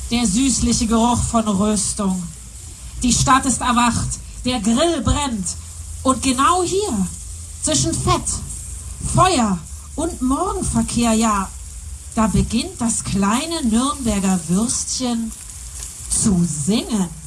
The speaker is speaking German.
der süßliche Geruch von Röstung. Die Stadt ist erwacht, der Grill brennt. Und genau hier, zwischen Fett, Feuer und Morgenverkehr, ja, da beginnt das kleine Nürnberger Würstchen zu singen.